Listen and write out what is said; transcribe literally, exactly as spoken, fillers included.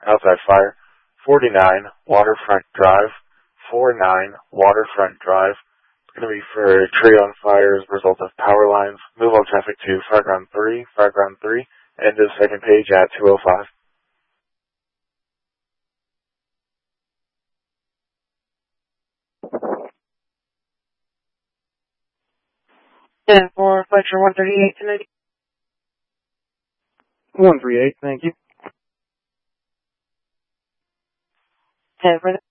outside fire. forty-nine, Waterfront Drive. forty-nine, Waterfront Drive. It's going to be for a tree on fire as a result of power lines. Move all traffic to Fireground three, Fireground three, end of second page at two oh five. ten for Fletcher one thirty-eight tonight. one three eight, thank you. ten for